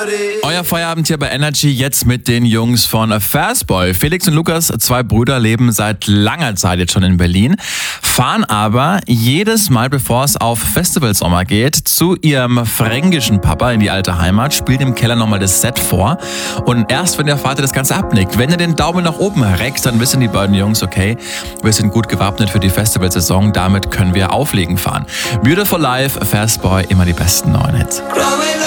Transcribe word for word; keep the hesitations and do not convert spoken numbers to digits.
Euer Feierabend hier bei Energy, jetzt mit den Jungs von Fastboy. Felix und Lukas, zwei Brüder, leben seit langer Zeit jetzt schon in Berlin, fahren aber jedes Mal, bevor es auf Festivalsommer geht, zu ihrem fränkischen Papa in die alte Heimat, spielen im Keller nochmal das Set vor und erst wenn der Vater das Ganze abnickt, wenn er den Daumen nach oben reckt, dann wissen die beiden Jungs, okay, wir sind gut gewappnet für die Festivalsaison, damit können wir auflegen fahren. Beautiful Life, Fastboy, immer die besten neuen Hits.